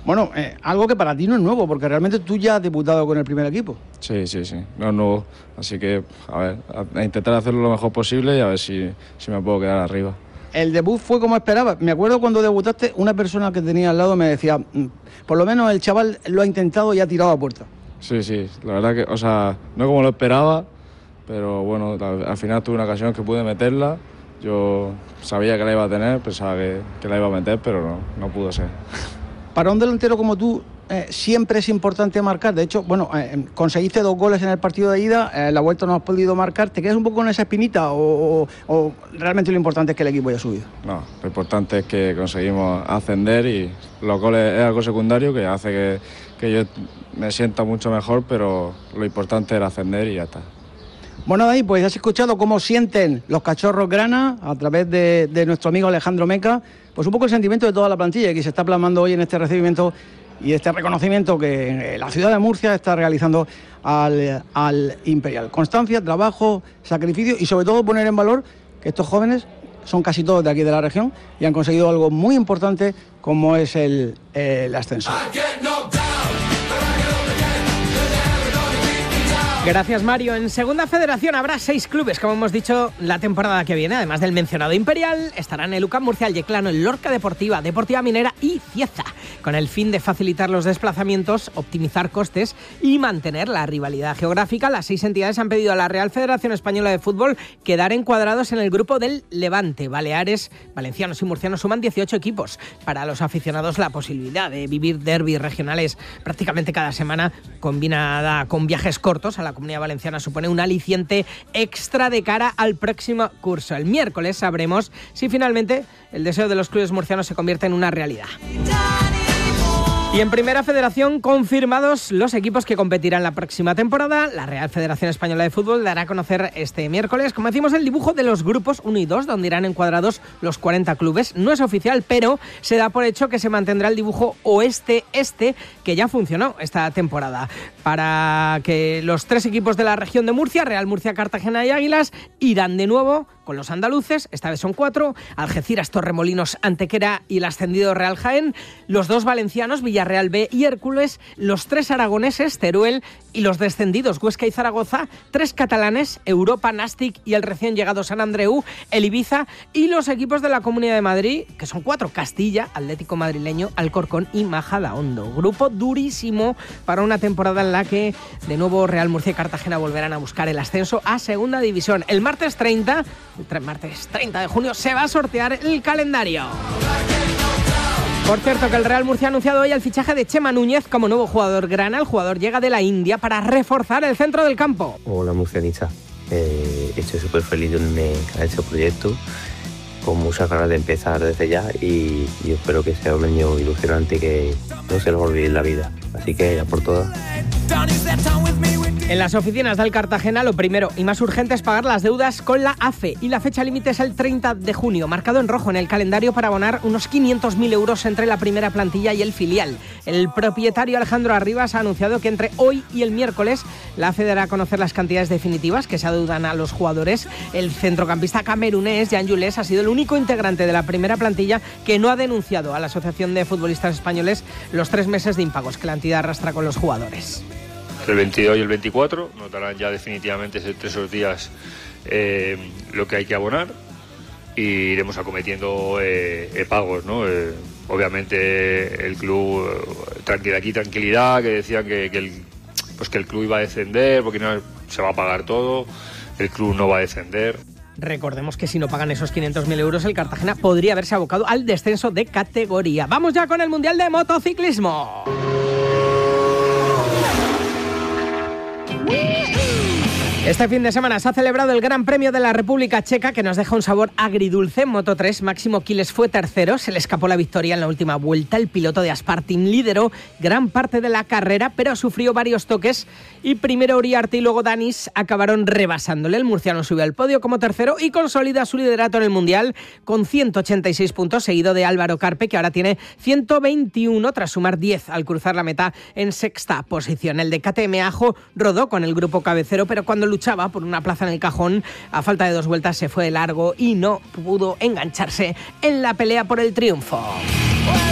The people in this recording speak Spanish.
Bueno, algo que para ti no es nuevo, porque realmente tú ya has debutado con el primer equipo. Sí, no es nuevo, así que a ver, a intentar hacerlo lo mejor posible y a ver si me puedo quedar arriba. El debut fue como esperaba. Me acuerdo cuando debutaste, una persona que tenía al lado me decía, por lo menos el chaval lo ha intentado y ha tirado a puerta. Sí, la verdad que, o sea, no como lo esperaba, pero bueno, al final tuve una ocasión que pude meterla. Yo sabía que la iba a tener, pensaba que la iba a meter, pero no pudo ser. Para un delantero como tú, siempre es importante marcar. De hecho, bueno, conseguiste 2 goles en el partido de ida, la vuelta no has podido marcar. ¿Te quedas un poco con esa espinita o realmente lo importante es que el equipo haya subido? No, lo importante es que conseguimos ascender y los goles es algo secundario que hace que yo me sienta mucho mejor, pero lo importante era ascender y ya está. Bueno, David, pues has escuchado cómo sienten los cachorros grana a través de nuestro amigo Alejandro Meca, pues un poco el sentimiento de toda la plantilla que se está plasmando hoy en este recibimiento y este reconocimiento que la ciudad de Murcia está realizando al Imperial. Constancia, trabajo, sacrificio y sobre todo poner en valor que estos jóvenes son casi todos de aquí de la región y han conseguido algo muy importante como es el ascenso. Gracias, Mario. En Segunda Federación habrá 6 clubes, como hemos dicho, la temporada que viene. Además del mencionado Imperial, estarán el UCAM Murcia, el Yeclano, el Lorca Deportiva, Deportiva Minera y Cieza, con el fin de facilitar los desplazamientos, optimizar costes y mantener la rivalidad geográfica. Las 6 entidades han pedido a la Real Federación Española de Fútbol quedar encuadrados en el grupo del Levante. Baleares, valencianos y murcianos suman 18 equipos. Para los aficionados, la posibilidad de vivir derbis regionales prácticamente cada semana, combinada con viajes cortos a la Comunidad Valenciana, supone un aliciente extra de cara al próximo curso. El miércoles sabremos si finalmente el deseo de los clubes murcianos se convierte en una realidad. Y en Primera Federación, confirmados los equipos que competirán la próxima temporada. La Real Federación Española de Fútbol dará a conocer este miércoles, como decimos, el dibujo de los grupos 1 y 2, donde irán encuadrados los 40 clubes. No es oficial, pero se da por hecho que se mantendrá el dibujo oeste-este, que ya funcionó esta temporada, para que los 3 equipos de la región de Murcia, Real Murcia, Cartagena y Águilas, irán de nuevo con los andaluces. Esta vez son 4, Algeciras, Torremolinos, Antequera y el ascendido Real Jaén, los 2 valencianos, Villarreal B y Hércules, los 3 aragoneses, Teruel, y los descendidos, Huesca y Zaragoza, 3 catalanes, Europa, Nàstic y el recién llegado Sant Andreu, el Ibiza, y los equipos de la Comunidad de Madrid, que son 4, Castilla, Atlético Madrileño, Alcorcón y Majadahonda. Grupo durísimo para una temporada en la que de nuevo Real Murcia y Cartagena volverán a buscar el ascenso a Segunda División. El martes 30 de junio se va a sortear el calendario. Por cierto, que el Real Murcia ha anunciado hoy el fichaje de Chema Núñez como nuevo jugador grana. El jugador llega de la India para reforzar el centro del campo. Hola, murcianista. Estoy súper feliz de unirme a este proyecto, con muchas ganas de empezar desde ya y espero que sea un año ilusionante que no se nos olvide en la vida. Así que ya por todas. En las oficinas del Cartagena, lo primero y más urgente es pagar las deudas con la AFE, y la fecha límite es el 30 de junio, marcado en rojo en el calendario para abonar unos 500.000 euros entre la primera plantilla y el filial. El propietario Alejandro Arribas ha anunciado que entre hoy y el miércoles la AFE dará a conocer las cantidades definitivas que se adeudan a los jugadores. El centrocampista camerunés Jan Jules ha sido el único integrante de la primera plantilla que no ha denunciado a la Asociación de Futbolistas Españoles los 3 meses de impagos que la entidad arrastra con los jugadores. El 22 y el 24 nos darán ya definitivamente entre esos días lo que hay que abonar, y iremos acometiendo pagos, ¿no? Obviamente el club, tranquilidad, que decían que el club iba a descender porque no se va a pagar todo. El club no va a descender. Recordemos que si no pagan esos 500.000 euros, el Cartagena podría haberse abocado al descenso de categoría. Vamos ya con el Mundial de Motociclismo. Este fin de semana se ha celebrado el Gran Premio de la República Checa, que nos deja un sabor agridulce. En Moto3, Máximo Quiles fue tercero, se le escapó la victoria en la última vuelta. El piloto de Aspartin lideró gran parte de la carrera, pero sufrió varios toques y primero Uriarte y luego Danis acabaron rebasándole. El murciano subió al podio como tercero y consolida su liderato en el Mundial con 186 puntos, seguido de Álvaro Carpe, que ahora tiene 121 tras sumar 10 al cruzar la meta en sexta posición. El de KTM Ajo rodó con el grupo cabecero, pero cuando luchaba por una plaza en el cajón, a falta de 2 vueltas se fue de largo y no pudo engancharse en la pelea por el triunfo.